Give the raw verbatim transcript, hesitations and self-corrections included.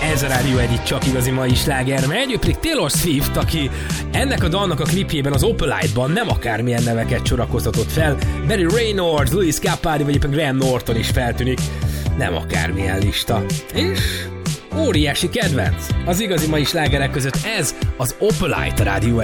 Ez a Rádió egyik csak igazi mai sláger megy, ő pedig Taylor Swift, aki ennek a dalnak a klipjében, az Opalite-ban nem akármilyen neveket sorakoztatott fel. Barry Reynolds, Louis Capaldi vagy éppen Graham Norton is feltűnik. Nem akármilyen lista. És óriási kedvenc. Az igazi mai slágerek között ez az Opalite Rádió